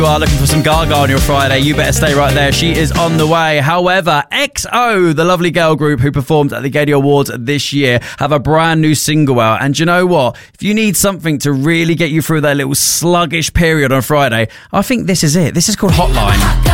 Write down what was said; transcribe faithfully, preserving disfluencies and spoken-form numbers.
You are looking for some Gaga on your Friday, you better stay right there. She is on the way. However, X O, the lovely girl group who performed at the Gaydio Awards this year, have a brand new single out. And you know what? If you need something to really get you through that little sluggish period on Friday, I think this is it. This is called Hotline.